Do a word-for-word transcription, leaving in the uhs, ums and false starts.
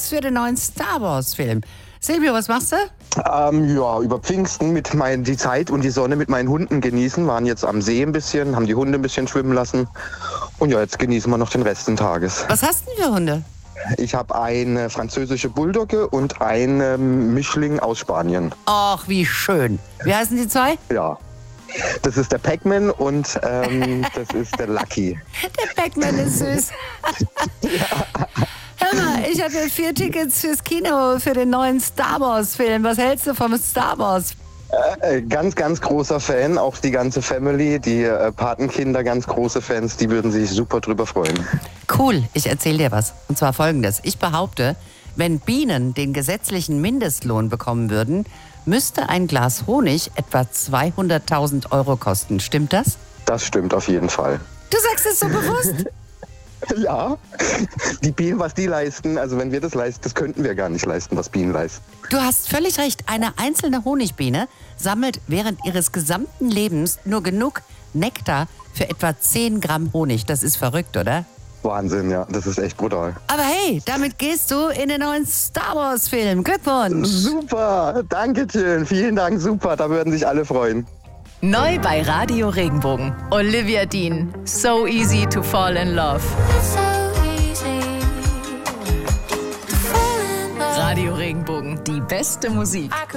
Tickets für den neuen Star Wars Film. Silvio, was machst du? Ähm, ja, über Pfingsten mit mein, die Zeit und die Sonne mit meinen Hunden genießen. Waren jetzt am See ein bisschen, haben die Hunde ein bisschen schwimmen lassen. Und ja, jetzt genießen wir noch den Rest des Tages. Was hast du denn für Hunde? Ich habe eine französische Bulldogge und einen Mischling aus Spanien. Ach, wie schön. Wie heißen die zwei? Ja, das ist der Pac-Man und ähm, das ist der Lucky. Der Pac-Man ist süß. Hör mal, ich habe hier vier Tickets fürs Kino für den neuen Star Wars Film. Was hältst du vom Star Wars? Äh, ganz, ganz großer Fan, auch die ganze Family, die äh, Patenkinder, ganz große Fans, die würden sich super drüber freuen. Cool, ich erzähle dir was. Und zwar folgendes. Ich behaupte, wenn Bienen den gesetzlichen Mindestlohn bekommen würden, müsste ein Glas Honig etwa zweihunderttausend Euro kosten. Stimmt das? Das stimmt auf jeden Fall. Du sagst es so bewusst. Ja, die Bienen, was die leisten, also wenn wir das leisten, das könnten wir gar nicht leisten, was Bienen leisten. Du hast völlig recht. Eine einzelne Honigbiene sammelt während ihres gesamten Lebens nur genug Nektar für etwa zehn Gramm Honig. Das ist verrückt, oder? Wahnsinn, ja, das ist echt brutal. Aber hey, damit gehst du in den neuen Star Wars Film. Glückwunsch! Super, danke schön, vielen Dank, super, da würden sich alle freuen. Neu bei Radio Regenbogen. Olivia Dean. So easy to fall in love. Radio Regenbogen. Die beste Musik.